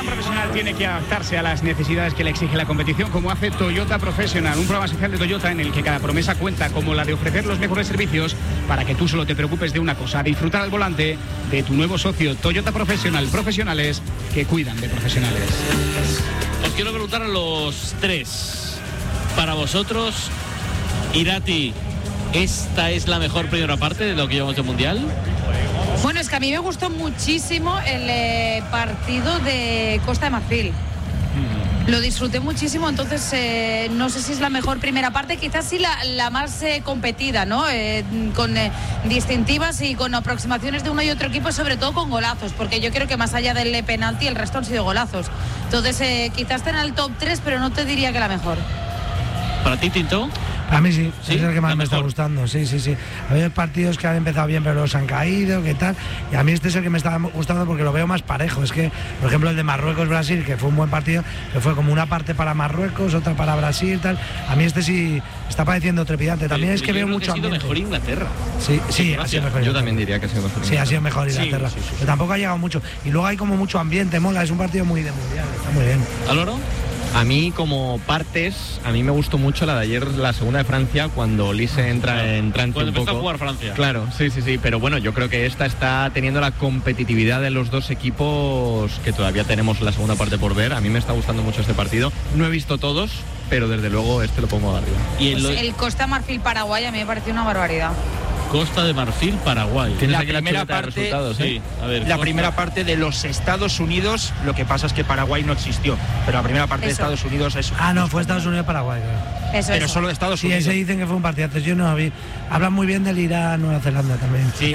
profesional tiene que adaptarse a las necesidades que le exige la competición, como hace Toyota Professional, un programa social de Toyota en el que cada promesa cuenta, como la de ofrecer los mejores servicios para que tú solo te preocupes de una cosa: disfrutar al volante de tu nuevo socio Toyota Professional. Profesionales que cuidan de profesionales. Os quiero preguntar a los tres, para vosotros, Irati, ¿esta es la mejor primera parte de lo que llevamos de Mundial? Bueno, es que a mí me gustó muchísimo el partido de Costa de Marfil. Lo disfruté muchísimo, entonces no sé si es la mejor primera parte, quizás sí la más competida, ¿no? Con distintivas y con aproximaciones de uno y otro equipo, sobre todo con golazos, porque yo creo que más allá del penalti el resto han sido golazos. Entonces quizás esté en el top 3, pero no te diría que la mejor. ¿Para ti, Tinto? A mí sí, ¿Sí? es el que más ¿La me está mejor? gustando, sí. Ha habido partidos que han empezado bien pero los han caído, ¿qué tal? Y a mí este es el que me está gustando porque lo veo más parejo. Es que, por ejemplo, el de Marruecos-Brasil, que fue un buen partido, que fue como una parte para Marruecos, otra para Brasil, tal. A mí este sí está pareciendo trepidante. También es que veo mucho ambiente. Ha sido mejor Inglaterra. Sí, ha sido mejor. Yo también diría que ha sido mejor. Sí, ha sido mejor Inglaterra. Sí. Pero tampoco ha llegado mucho. Y luego hay como mucho ambiente, mola. Es un partido muy de mundial, está muy bien. ¿Álvaro? A mí, como partes, a mí me gustó mucho la de ayer, la segunda de Francia, cuando Olise entra en trance Cuando un empezó poco. a jugar Francia. Claro, sí, pero bueno, yo creo que esta está teniendo la competitividad de los dos equipos que todavía tenemos la segunda parte por ver. A mí me está gustando mucho este partido. No he visto todos, pero desde luego este lo pongo arriba. Y Pues el Costa Marfil-Paraguay a mí me pareció una barbaridad. Costa de Marfil, Paraguay. Tienes La aquí la primera chuleta de parte, resultados, Sí, a ver. La Costa. primera parte de los Estados Unidos, lo que pasa es que Paraguay no existió, pero la primera parte de Eso. Estados Unidos es... Ah, no, fue Estados Unidos-Paraguay, claro. Pero solo de Estados Sí, Unidos. ese dicen que fue un partidazo. Yo no lo vi. Hablan muy bien del Irán-Nueva Zelanda también. Sí.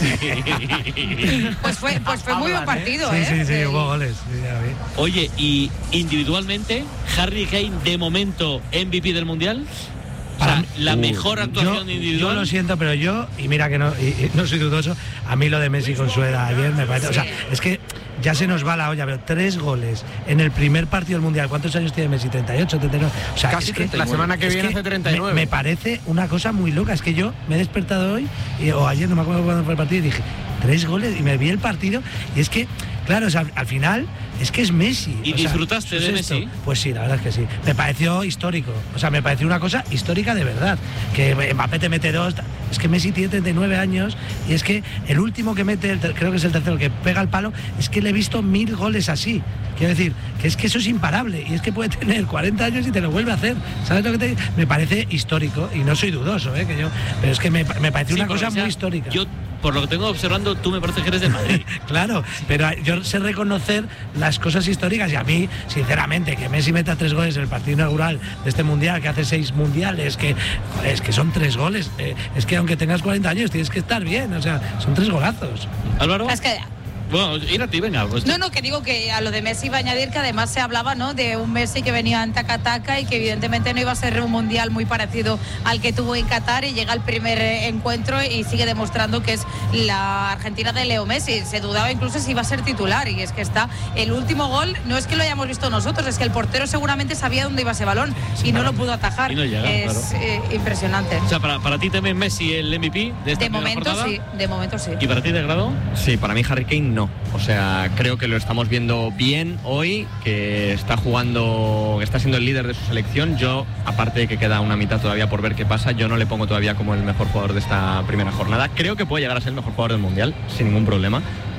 Pues fue muy buen partido, Sí, hubo goles. Sí, ya vi. Oye, y individualmente, Harry Kane, de momento, MVP del Mundial. O sea, la mejor actuación individual. Yo lo siento, pero y mira que no soy dudoso, a mí lo de Messi con su edad ayer me parece, o sea, es que ya se nos va la olla, pero 3 goles en el primer partido del Mundial. ¿Cuántos años tiene Messi? 38, 39. O sea, Casi es que, la semana que viene hace 39. Me parece una cosa muy loca. Es que yo me he despertado hoy, o ayer, no me acuerdo cuándo fue el partido, y dije, 3 goles, y me vi el partido, y es que, claro, o sea, al final es que es Messi. ¿Y disfrutaste de Messi? Pues sí, la verdad es que sí. Me pareció histórico. O sea, me pareció una cosa histórica de verdad. Que Mbappé te mete 2. Es que Messi tiene 39 años y es que el último que mete, creo que es el tercero, que pega el palo, es que le he visto 1000 goles así. Quiero decir, que es que eso es imparable y es que puede tener 40 años y te lo vuelve a hacer. ¿Sabes lo que te digo? Me parece histórico y no soy dudoso, pero es que me parece una cosa muy histórica. Yo, por lo que tengo observando, tú me parece que eres de Madrid. Claro, pero yo sé reconocer las cosas históricas y a mí, sinceramente, que Messi meta 3 goles en el partido inaugural de este Mundial, que hace 6 mundiales, es que son 3 goles, es que aunque tengas 40 años tienes que estar bien, o sea, son 3 golazos. Álvaro. Es que Bueno, Irati, venga. Pues No, que digo que a lo de Messi iba a añadir que además se hablaba, ¿no?, de un Messi que venía en taca-taca y que evidentemente no iba a ser un mundial muy parecido al que tuvo en Qatar, y llega el primer encuentro y sigue demostrando que es la Argentina de Leo Messi. Se dudaba incluso si iba a ser titular, y es que está el último gol, no es que lo hayamos visto nosotros, es que el portero seguramente sabía dónde iba ese balón y no lo pudo atajar. Y no llega, es impresionante. O sea, para ti también Messi el MVP de esta De momento sí. ¿Y para ti, de grado? Sí, para mí Harry Kane no. O sea, creo que lo estamos viendo bien hoy, que está jugando, que está siendo el líder de su selección. Yo, aparte de que queda una mitad todavía por ver qué pasa, yo no le pongo todavía como el mejor jugador de esta primera jornada. Creo que puede llegar a ser el mejor jugador del Mundial, sin ningún problema.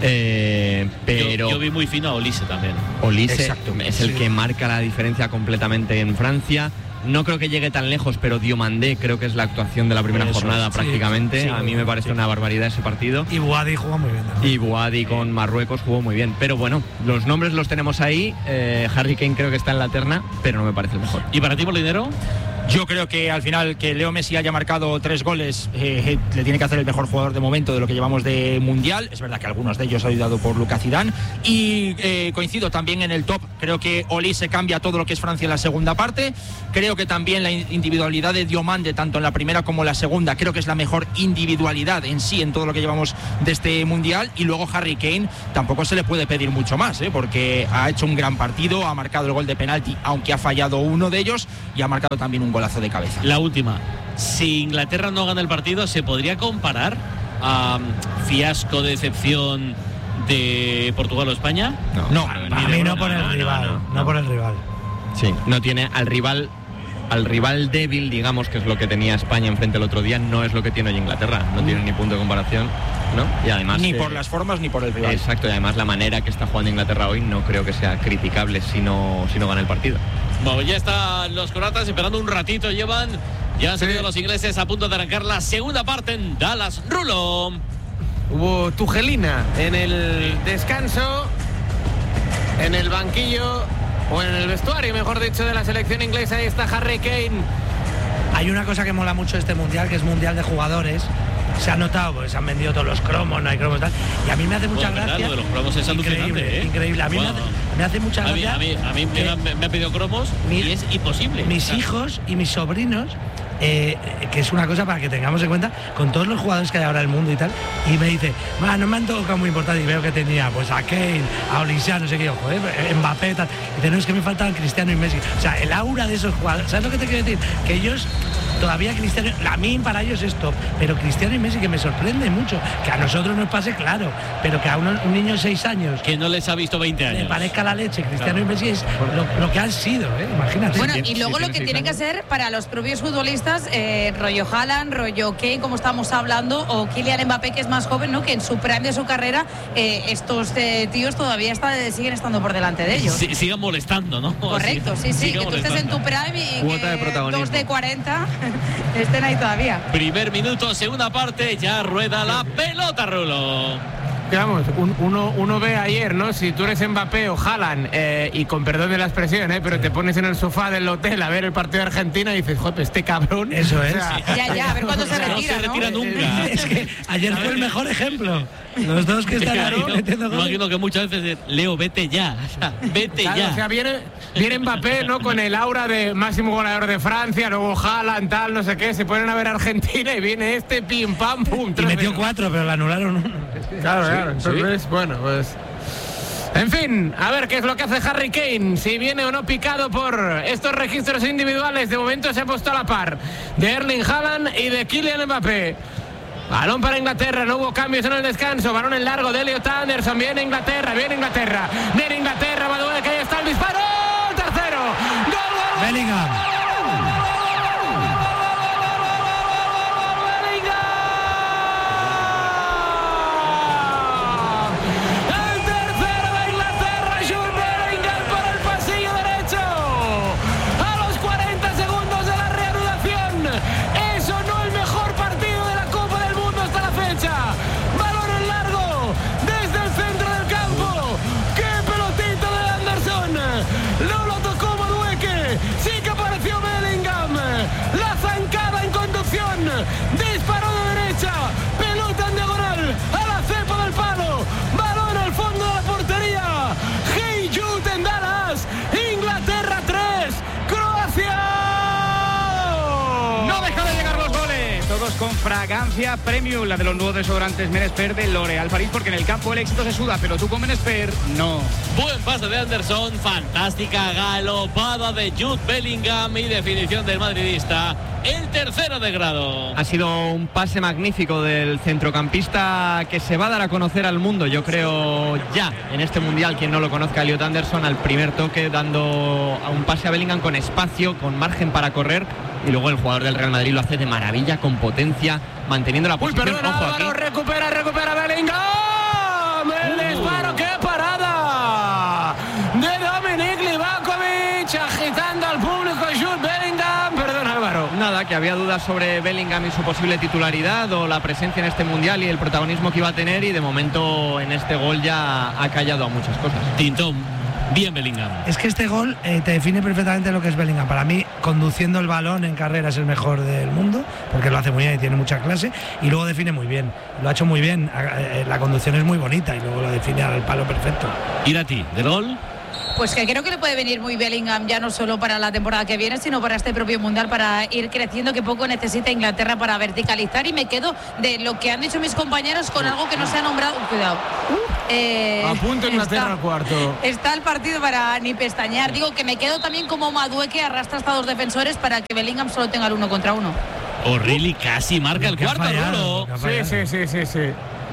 Pero yo vi muy fino a Olise también. Olise Exacto, es el que marca la diferencia completamente en Francia. No creo que llegue tan lejos, pero Diomandé creo que es la actuación de la primera jornada prácticamente. Sí, a mí me parece una barbaridad ese partido. Y Boadi jugó muy bien también. Y Boadi con Marruecos jugó muy bien. Pero bueno, los nombres los tenemos ahí. Harry Kane creo que está en la terna, pero no me parece el mejor. ¿Y para ti, Molinero? Yo creo que al final que Leo Messi haya marcado 3 goles le tiene que hacer el mejor jugador de momento de lo que llevamos de Mundial. Es verdad que algunos de ellos ha ayudado por Lucas Zidane. Y coincido también en el top. Creo que Olise cambia todo lo que es Francia en la segunda parte. Creo que también la individualidad de Diomande, tanto en la primera como en la segunda, creo que es la mejor individualidad en sí en todo lo que llevamos de este Mundial. Y luego Harry Kane tampoco se le puede pedir mucho más, porque ha hecho un gran partido, ha marcado el gol de penalti, aunque ha fallado uno de ellos, y ha marcado también un golazo de cabeza. La última. Si Inglaterra no gana el partido, ¿se podría comparar a fiasco, decepción de Portugal o España? No, A mí no por el rival, no por el rival. Sí, no tiene al rival débil, digamos, que es lo que tenía España enfrente el otro día, no es lo que tiene hoy Inglaterra, no tiene ni punto de comparación, ¿no? Y además ni por las formas ni por el rival. Exacto, y además la manera que está jugando Inglaterra hoy no creo que sea criticable si no gana el partido. Bueno, ya están los croatas esperando un ratito, ya han salido los ingleses a punto de arrancar la segunda parte en Dallas. Rulo. Hubo Tujelina en el descanso, en el banquillo o en el vestuario, mejor dicho, de la selección inglesa. Ahí está Harry Kane. Hay una cosa que mola mucho de este mundial, que es mundial de jugadores. Se ha notado, pues se han vendido todos los cromos, no hay cromos y tal. Y a mí me hace mucha gracia. Lo de los cromos es alucinante, increíble. A mí me hace mucha gracia. A mí me han pedido cromos y es imposible. Mis hijos y mis sobrinos, que es una cosa para que tengamos en cuenta, con todos los jugadores que hay ahora en el mundo y tal, y me dice, no me han tocado muy importante, y veo que tenía pues a Kane, a Olisian, no sé qué, Mbappé, tal. Y dice, no, es que me faltaban Cristiano y Messi. O sea, el aura de esos jugadores, ¿sabes lo que te quiero decir? Que ellos todavía Cristiano, Lamine para ellos es top, pero Cristiano y Messi, que me sorprende mucho, que a nosotros nos pase, claro, pero que a un niño de 6 años que no les ha visto 20 años le parezca la leche, Cristiano y Messi es lo que han sido, imagínate. Bueno, y luego lo que tiene que ser para los propios futbolistas, rollo Haaland, rollo Kane, como estamos hablando, o Kylian Mbappé, que es más joven, ¿no? Que en su prime de su carrera estos tíos todavía siguen estando por delante de ellos. Sigan molestando, ¿no? Correcto, sí, que tú estés en tu prime y cuota que de 2 de 40 estén ahí todavía. Primer minuto, segunda parte, ya rueda la pelota, Rulo. Vamos, uno ve ayer, ¿no? Si tú eres Mbappé o Haaland, y con perdón de la expresión, pero te pones en el sofá del hotel a ver el partido de Argentina y dices, joder, este cabrón. Eso es. O sea, Ya, a ver cuándo se retira, no se retira ¿no? nunca. Es que ayer fue el mejor ejemplo. Los dos que están ahí metiendo goles. Imagino que muchas veces, Leo, vete ya. Vete claro, ya. O sea, viene Mbappé, ¿no? Con el aura de máximo goleador de Francia, luego Haaland, tal, no sé qué, se ponen a ver Argentina y viene este pim pam pum. Y metió 4, pero le anularon 1. Claro, entonces, bueno, pues. En fin, a ver qué es lo que hace Harry Kane, si viene o no picado por estos registros individuales. De momento se ha puesto a la par de Erling Haaland y de Kylian Mbappé. Balón para Inglaterra, no hubo cambios en el descanso. Balón en largo de Elliot Anderson. Viene Inglaterra. Viene Inglaterra, Madueke, ahí está el disparo. Tercero. ¡Gol! Bellingham. Disparo de derecha, pelota en diagonal a la cepa del palo, balón al fondo de la portería. Hey Jude en Dallas, Inglaterra 3, Croacia. No deja de llegar los goles, todos con fragancia premium, la de los nuevos desodorantes Menesper de L'Oréal París, porque en el campo el éxito se suda, pero tú con Menesper no. Buen pase de Anderson, fantástica galopada de Jude Bellingham y definición del madridista. El tercero de grado. Ha sido un pase magnífico del centrocampista que se va a dar a conocer al mundo, yo creo, ya en este mundial. Quien no lo conozca, Elliot Anderson, al primer toque, dando a un pase a Bellingham con espacio, con margen para correr, y luego el jugador del Real Madrid lo hace de maravilla, con potencia, manteniendo la posición. Uy, perdona, ojo Álvaro, aquí. recupera Bellingham. El disparo, qué parada de Dominic Livakovic, agitando al público. Jude Bellingham, perdón, Álvaro. Nada, que había dudas sobre Bellingham y su posible titularidad o la presencia en este mundial y el protagonismo que iba a tener, y de momento en este gol ya ha callado a muchas cosas. Tintón, bien Bellingham. Es que este gol te define perfectamente lo que es Bellingham. Para mí, conduciendo el balón en carrera es el mejor del mundo, porque lo hace muy bien y tiene mucha clase, y luego define muy bien. Lo ha hecho muy bien, la conducción es muy bonita y luego lo define al palo perfecto. Irati, del gol. Pues que creo que le puede venir muy Bellingham, ya no solo para la temporada que viene, sino para este propio mundial, para ir creciendo, que poco necesita Inglaterra para verticalizar. Y me quedo de lo que han dicho mis compañeros con algo que no se ha nombrado. Cuidado. A punto Inglaterra al cuarto. Está el partido para ni pestañear. Digo que me quedo también como Madueke, arrastra hasta 2 defensores para que Bellingham solo tenga el 1 contra 1. O'Reilly casi marca el cuarto, Rulo. Sí.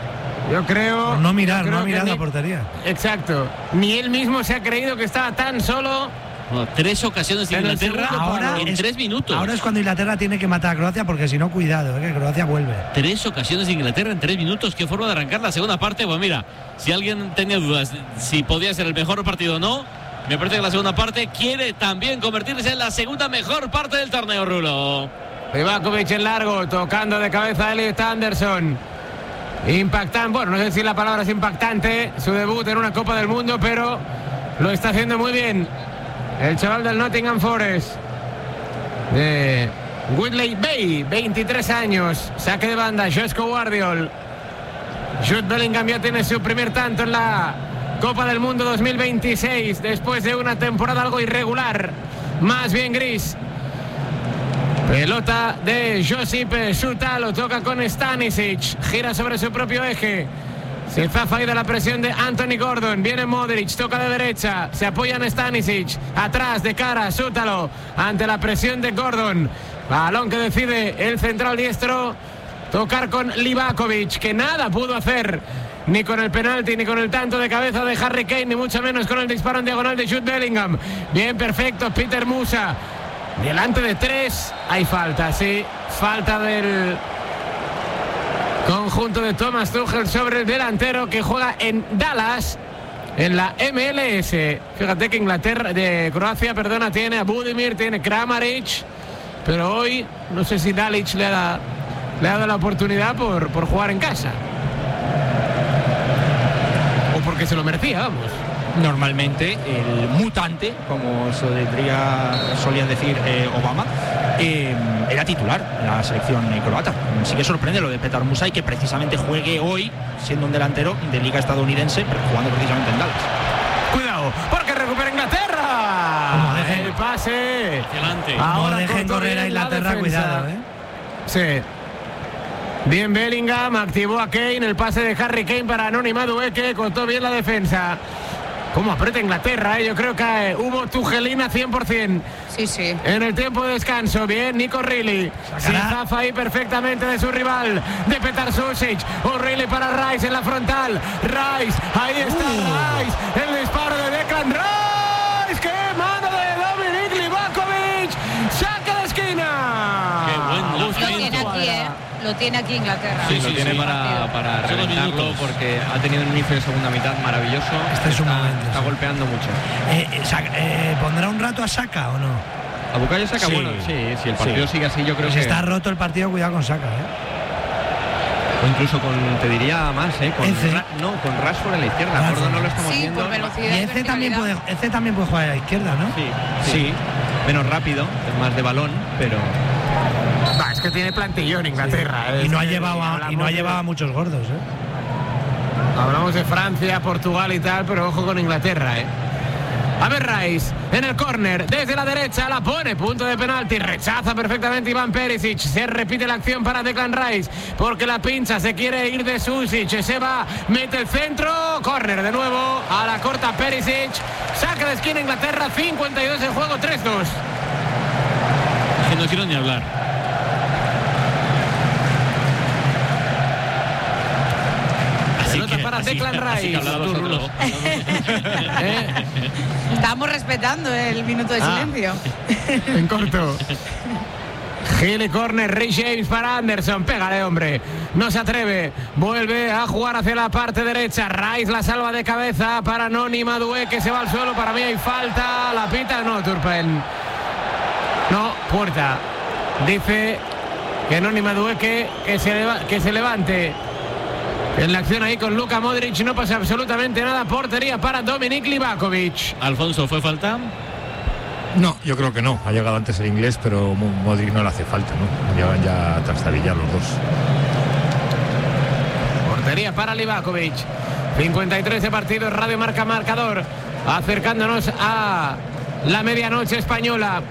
Yo creo... Por no mirar, yo creo no ha que mirado ni- la portería. Exacto. Ni él mismo se ha creído que estaba tan solo. No, 3 ocasiones de En el Inglaterra segundo Ahora en es- 3 minutos. Ahora es cuando Inglaterra tiene que matar a Croacia, porque si no, cuidado, que Croacia vuelve. 3 ocasiones de Inglaterra en 3 minutos. Qué forma de arrancar la segunda parte. Pues mira, si alguien tenía dudas si podía ser el mejor partido o no, me parece que la segunda parte quiere también convertirse en la segunda mejor parte del torneo, Rulo. Livakovic en largo, tocando de cabeza a Elliot Anderson. Impactante, bueno, no sé si la palabra es impactante, su debut en una Copa del Mundo, pero lo está haciendo muy bien. El chaval del Nottingham Forest, de Whitley Bay, 23 años, saque de banda, Josko Guardiol. Jude Bellingham ya tiene su primer tanto en la Copa del Mundo 2026, después de una temporada algo irregular, más bien gris. Pelota de Josip Suta, lo toca con Stanisic, gira sobre su propio eje. Se zafa ahí de la presión de Anthony Gordon. Viene Modric, toca de derecha, se apoya en Stanisic, atrás de cara, Sútalo, ante la presión de Gordon. Balón que decide el central diestro tocar con Livakovic, que nada pudo hacer, ni con el penalti, ni con el tanto de cabeza de Harry Kane, ni mucho menos con el disparo en diagonal de Jude Bellingham. Bien, perfecto, Peter Musa. Delante de 3, hay falta, sí, falta del conjunto de Thomas Tuchel sobre el delantero que juega en Dallas, en la MLS. Fíjate que Croacia, tiene a Budimir, tiene Kramaric, pero hoy no sé si Dalic le ha dado la oportunidad por jugar en casa. O porque se lo merecía, vamos. Normalmente el mutante, como solía decir Obama, era titular en la selección croata. Sí que sorprende lo de Petar Musai, que precisamente juegue hoy siendo un delantero de liga estadounidense, pero jugando precisamente en Dallas. Cuidado, porque recupera Inglaterra. El pase. Excelente. Ahora dejen cortó correr a bien la Inglaterra, defensa. cuidado, Sí. Bien Bellingham, activó a Kane, el pase de Harry Kane para Anoni Madueke, cortó bien la defensa. Cómo aprieta Inglaterra, yo creo que hubo Tugelina 100%. Sí, sí. En el tiempo de descanso, bien, Nico Reilly. Se zafa ahí perfectamente de su rival, de Petar Susic. O'Reilly para Rice en la frontal. Rice, ahí está Rice. El disparo de Declan Rice. ¡Qué mano de Dominic Livakovic! ¡Saca de esquina! ¡Qué buen Lo tiene aquí, Lo tiene aquí Inglaterra. Sí, lo tiene para Solo reventarlo, minutos. porque ha tenido un inicio de segunda mitad maravilloso. Este es su momento, Está sí. golpeando mucho. ¿Pondrá un rato a Saka o no? A Bukayo Saka, Sí. bueno, sí, si el partido sigue así, yo creo Si que... está roto el partido, cuidado con Saka, O incluso te diría más, con Eze. con Rashford en la izquierda. Rashford. Gordon no lo estamos Sí, viendo. por velocidad. Y Eze también puede jugar a la izquierda, ¿no? Sí. Menos rápido, es más de balón, pero... Es que tiene plantillón Inglaterra. Y no ha llevado a muchos gordos, Hablamos de Francia, Portugal y tal, pero ojo con Inglaterra, A ver, Rice en el córner, desde la derecha, la pone, punto de penalti, rechaza perfectamente Iván Perisic, se repite la acción para Declan Rice, porque la pincha, se quiere ir de Susic, se va, mete el centro, córner de nuevo, a la corta Perisic, saca de esquina Inglaterra, 52 en juego, 3-2. Que no quiero ni hablar. Pelota para Declan Rice. Estamos respetando el minuto de silencio. En corto. Gile corner, Ray James para Anderson. Pégale, hombre. No se atreve. Vuelve a jugar hacia la parte derecha. Rice la salva de cabeza para Noni Madueke, que se va al suelo. Para mí hay falta. La pita, no, Turpen. No, puerta. Dice que Noni Madueke que se levante. En la acción ahí con Luka Modric no pasa absolutamente nada. Portería para Dominic Livakovic. Alfonso, ¿fue falta? No, yo creo que no. Ha llegado antes el inglés, pero Modric no le hace falta, ¿no? Llevan ya a trastabillar los dos. Portería para Livakovic. 53 de partido, Radio Marca Marcador. Acercándonos a la medianoche española.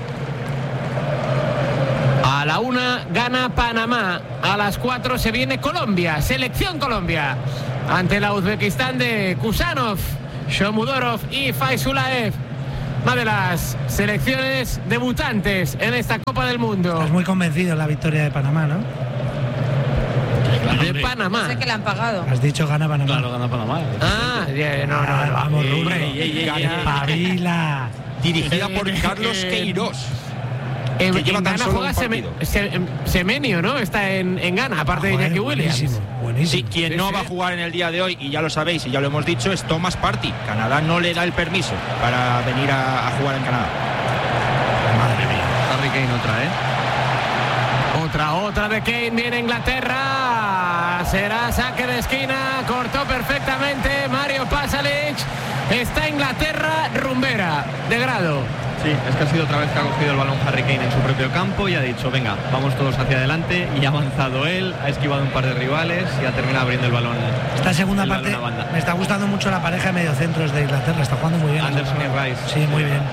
A la 1 gana Panamá. A las 4 se viene Colombia. Selección Colombia. Ante la Uzbekistán de Kusanov, Shomudorov y Faizulaev. Una de las selecciones debutantes en esta Copa del Mundo. Estás muy convencido en la victoria de Panamá, ¿no? de Panamá. No sé que le han pagado. Has dicho gana Panamá. Claro, gana Panamá. No. Vamos, Rulo. Gana. Pavila. Dirigida por Carlos Queiroz. En lleva tan Ghana solo juega un partido. Semenyo, ¿no? Está en Ghana, aparte de Iñaki Williams. Buenísimo. Sí, quien no va a jugar en el día de hoy, y ya lo sabéis y ya lo hemos dicho, es Thomas Partey. Canadá no le da el permiso para venir a jugar en Canadá. Madre mía. Harry Kane otra, Otra de Kane, viene Inglaterra. Será saque de esquina, cortó perfectamente Mario Pasalic. Está Inglaterra rumbera, de grado. Sí, es que ha sido otra vez que ha cogido el balón Harry Kane en su propio campo y ha dicho, venga, vamos todos hacia adelante, y ha avanzado él, ha esquivado un par de rivales y ha terminado abriendo el balón. Esta segunda el balón parte a banda. me está gustando mucho la pareja de mediocentros de Inglaterra, está jugando muy bien. Anderson y Rice. Sí, muy bien.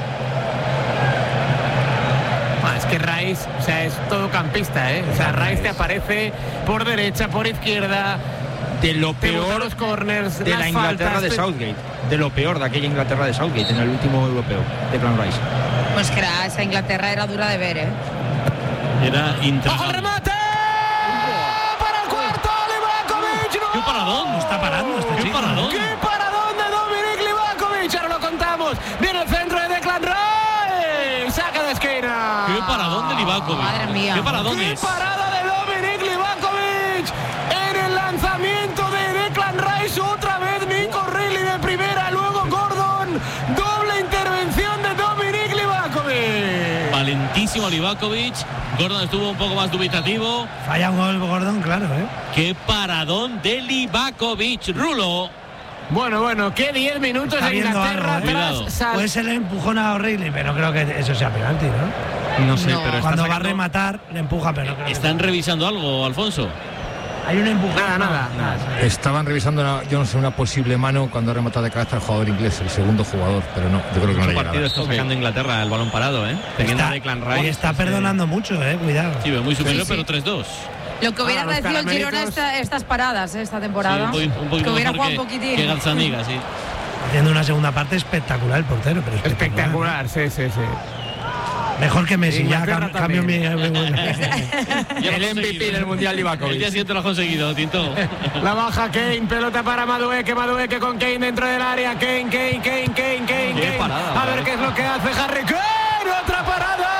Es que Rice, o sea, es todo campista, ¿eh? O sea, Rice te aparece por derecha, por izquierda. De lo Te bota peor los corners, de las la Inglaterra faltas, de Southgate. De lo peor de aquella Inglaterra de Southgate en el último europeo, de Plan Rice. Pues que esa Inglaterra era dura de ver, ¿eh? Era ¡Ojo el intratable. remate! ¡Para el cuarto! ¡Livakovic! ¡No! ¿Qué paradón? No está parando este ¿Qué chico. paradón? ¡Qué paradón de Dominic Livakovic! Ahora lo contamos. Viene el centro de Declan Rice. Saca de esquina. ¿Qué paradón de Livakovic? Madre mía. ¿Qué paradón ¡Qué es? parada de Dominic Livakovic! En el lanzamiento de Declan Rice, otra vez Nico Reilly de primera, luego Gordon. Doble intervención de Dominic Livakovic. Valentísimo Livakovic. Gordon estuvo un poco más dubitativo. Falla un gol Gordon, claro, ¿eh? Qué paradón de Livakovic, Rulo. Bueno, que 10 minutos Está de viendo Inglaterra algo, ¿eh? Cuidado. Pues se le empujón a O'Reilly, pero no creo que eso sea penalti, ¿no? No sé, No. pero está Cuando va a sacando- rematar, le empuja, pero no creo que- ¿Están revisando algo, Alfonso? Hay un empujón. Nada. Estaban revisando, yo no sé, una posible mano cuando ha rematado de cabeza el jugador inglés, el segundo jugador, pero no, yo creo que no Mucho le llega partido nada. está sacando Inglaterra el balón parado, teniendo a Declan Rice. y está perdonando mucho, cuidado. Sí, muy superior, Sí, sí. pero 3-2. Lo que hubiera los agradecido el Girona caramelitos. estas paradas, esta temporada. Sí, un poquito que hubiera mejor jugado un poquitín. que Gazzaniga, sí. Haciendo una segunda parte espectacular el portero, pero Espectacular, sí. Mejor que Messi, ya Inglaterra cambio mi... Ya lo El has MVP conseguido. del Mundial Livakovic. El día siguiente lo has conseguido, Tinto. La baja Kane, pelota para Madueke con Kane dentro del área. Kane. parada, A ver qué es lo que hace Harry Kane. ¡Otra parada!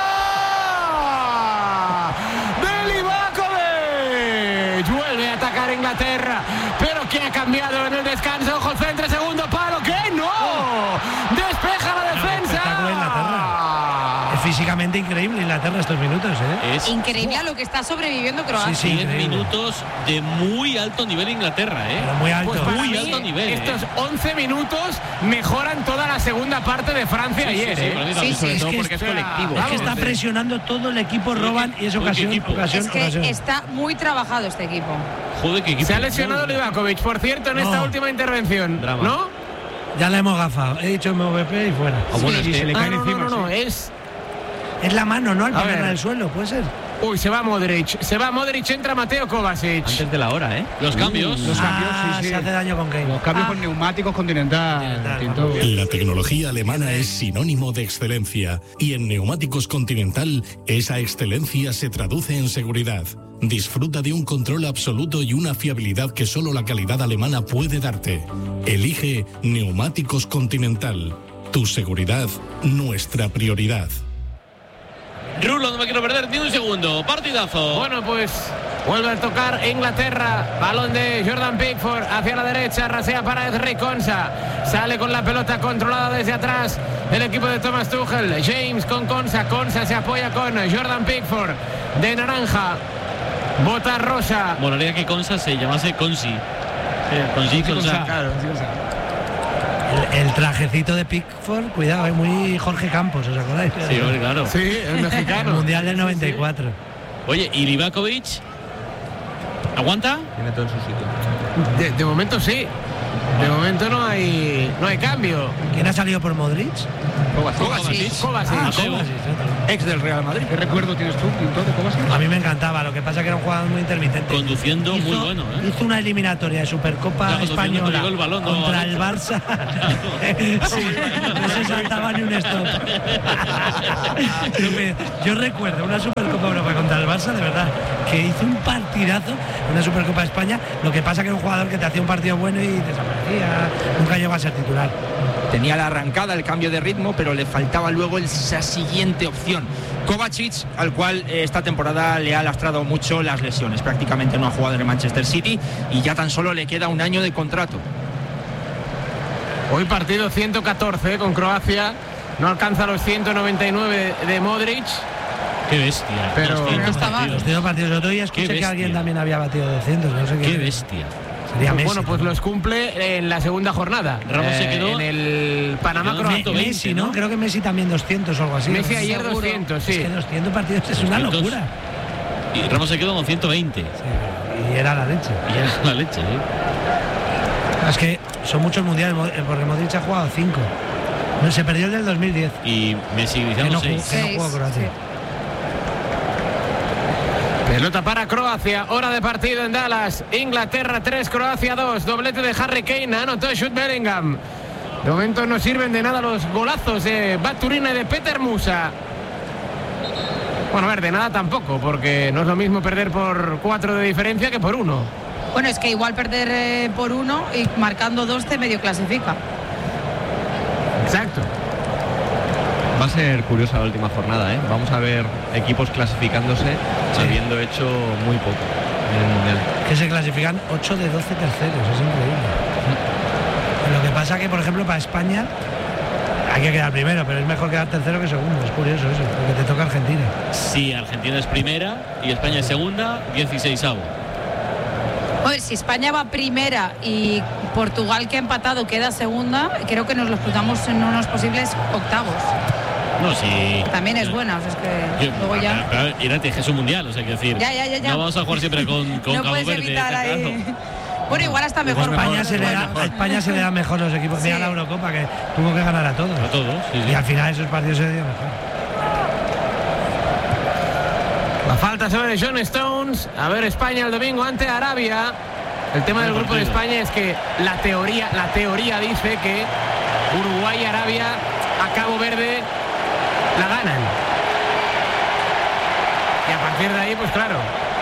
De Livakovic. Vuelve a atacar Inglaterra. Pero ¿qué ha cambiado en el descanso? Ojo el centro, segundo palo. ¡Kane! ¡No! Despeja la defensa. espectáculo Inglaterra. Es físicamente increíble Inglaterra estos minutos, ¿eh? Es Increíble a lo que está sobreviviendo Croacia. Sí, 10 increíble. minutos de muy alto nivel Inglaterra, Pero muy alto. Pues para Muy mí, alto nivel, estos 11 minutos mejoran toda la segunda parte de Francia ayer. para mí también, Sí, sobre sí, todo es que porque es colectivo. Es que está presionando todo el equipo, roban y es Todo el ocasión. equipo. Es que está muy trabajado este equipo. Joder, qué equipo. Se ha lesionado Livakovic, por cierto, en esta No. última intervención. Drama. ¿No? Ya le hemos gafado. He dicho MVP y fuera. No, es... Es la mano, ¿no? Al A ponerla ver. en el suelo, puede ser. Uy, se va Modric, entra Mateo Kovacic. Antes de la hora, Los cambios. Se hace daño con Kane. Los cambios con neumáticos Continental. Tinto. La tecnología alemana es sinónimo de excelencia y en Neumáticos Continental esa excelencia se traduce en seguridad. Disfruta de un control absoluto y una fiabilidad que solo la calidad alemana puede darte. Elige Neumáticos Continental. Tu seguridad, nuestra prioridad. Rulo, no me quiero perder ni un segundo. Partidazo. Bueno, pues vuelve a tocar Inglaterra. Balón de Jordan Pickford hacia la derecha. Rasea para Ezri Konsa. Sale con la pelota controlada desde atrás el equipo de Thomas Tuchel. James con Konsa. Konsa se apoya con Jordan Pickford de naranja. Bota rosa. Molaría que Consa se llamase Consi. Consa. Claro, sí, Consa. El trajecito de Pickford, cuidado, es muy Jorge Campos, ¿os acordáis? Sí, hombre, claro. Sí, el El mexicano. Mundial del 94. Oye, ¿y Livakovic? ¿Aguanta? Tiene todo en su sitio. De momento sí. De momento no hay cambio. ¿Quién ha salido por Modric? Kovacic. Ex del Real Madrid. ¿Qué recuerdo tienes tú, Pinto, de Kovacic? A mí me encantaba, lo que pasa que era un jugador muy intermitente. Conduciendo muy bueno, ¿eh? Hizo una eliminatoria de Supercopa Española el balón, contra el Barça. Sí, no se saltaba ni un stop. Yo recuerdo una Supercopa Europa contra el Barça, de verdad, que hizo un partidazo, una Supercopa España. Lo que pasa que era un jugador que te hacía un partido bueno y desaparecía, nunca llegó a ser titular. Tenía la arrancada, el cambio de ritmo, pero le faltaba luego esa siguiente opción. Kovacic, al cual esta temporada le ha lastrado mucho las lesiones. Prácticamente no ha jugado en el Manchester City y ya tan solo le queda un año de contrato. Hoy partido 114 con Croacia. No alcanza los 199 de Modric. Qué bestia. Pero no está mal. Los 2 partidos. Otro día escuché que alguien también había batido 200. No sé qué bestia. Sería Messi. Bueno, pues los cumple en la segunda jornada. Ramos se quedó en el Panamá-Croacia. Messi, ¿no? Creo que Messi también 200 o algo así. Messi ayer 200, sí. Es que 200 partidos es una locura. Y Ramos se quedó con 120. Sí, y era la leche. Es que son muchos mundiales, porque Modric ha jugado 5. No, se perdió el del 2010. Y Messi no 6. Que no jugó Croacia. Sí. Pelota para Croacia, hora de partido en Dallas. Inglaterra 3, Croacia 2. Doblete de Harry Kane, anotó Jude Bellingham. De momento no sirven de nada los golazos de Baturina y de Peter Musa. Bueno, a ver, de nada tampoco, porque no es lo mismo perder por 4 de diferencia que por 1. Bueno, es que igual perder por 1 y marcando 2 te medio clasifica. Exacto. Va a ser curiosa la última jornada, ¿eh? Vamos a ver equipos clasificándose habiendo hecho muy poco en el Mundial. Que se clasifican 8 de 12 terceros, es increíble. Lo que pasa que, por ejemplo, para España hay que quedar primero, pero es mejor quedar tercero que segundo. Es curioso eso, porque te toca Argentina. Sí, Argentina es primera y España es segunda, 16avo. Oye, si España va primera y Portugal, que ha empatado, queda segunda, creo que nos los cruzamos en unos posibles octavos. No, sí. También es buena, o sea, es que luego ya... Pero Irati, es un mundial, o sea, que decir... Ya. No vamos a jugar siempre con no Cabo puedes Verde. evitar ahí. Bueno, igual hasta mejor. A España se le da mejor los equipos. Mira la Eurocopa, que tuvo que ganar a todos. A todos, sí. Y al final esos partidos se le dio mejor. La falta sobre John Stones. A ver, España el domingo ante Arabia. El tema del grupo de España es que la teoría dice que Uruguay y Arabia a Cabo Verde la ganan. Y a partir de ahí, pues claro,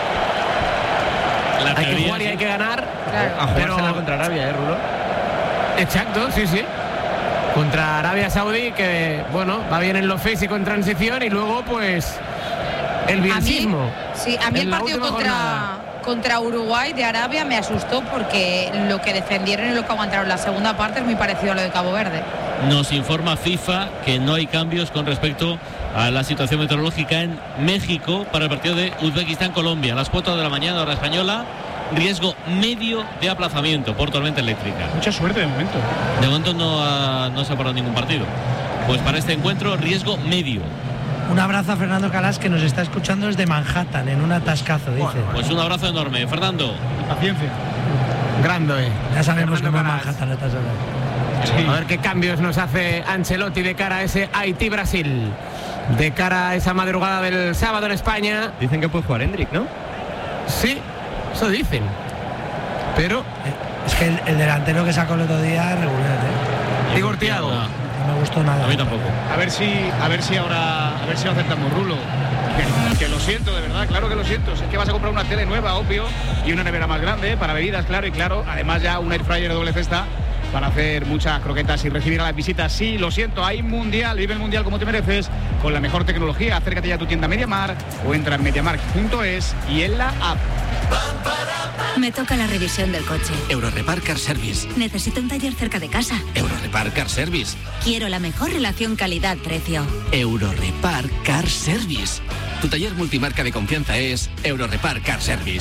hay que jugar y hay que ganar. Claro. A jugársela contra Arabia, Rulo. Exacto, sí. Contra Arabia Saudí, que bueno, va bien en lo físico en transición y luego pues el bielcismo. A mí el partido contra Uruguay de Arabia me asustó porque lo que defendieron y lo que aguantaron la segunda parte es muy parecido a lo de Cabo Verde. Nos informa FIFA que no hay cambios con respecto a la situación meteorológica en México para el partido de Uzbekistán-Colombia. A las 4 de la mañana, hora española, riesgo medio de aplazamiento por tormenta eléctrica. Mucha suerte de momento. De momento no se ha parado ningún partido. Pues para este encuentro, riesgo medio. Un abrazo a Fernando Calas, que nos está escuchando desde Manhattan, en un atascazo, dice. Pues un abrazo enorme, Fernando. Paciencia. Grande. Ya sabemos cómo es Manhattan a estas horas. Sí. A ver qué cambios nos hace Ancelotti de cara a ese Haití-Brasil. De cara a esa madrugada del sábado en España. Dicen que puede jugar Hendrik, ¿no? Sí, eso dicen. Pero es que el delantero que sacó el otro día es regular, ¿eh? Igor Thiago. No me gustó nada. A mí tampoco. A ver si ahora lo aceptamos, Rulo. Que lo siento, de verdad, claro que lo siento. Es que vas a comprar una tele nueva, obvio, y una nevera más grande para bebidas, claro, y claro. Además ya un air fryer de doble cesta para hacer muchas croquetas y recibir a las visitas. Sí, lo siento, hay mundial, vive el mundial como te mereces, con la mejor tecnología. Acércate ya a tu tienda MediaMarkt o entra en mediamarkt.es y en la app. Me toca la revisión del coche. Eurorepar Car Service. Necesito un taller cerca de casa. Eurorepar Car Service. Quiero la mejor relación calidad-precio. Eurorepar Car Service. Tu taller multimarca de confianza es Eurorepar Car Service.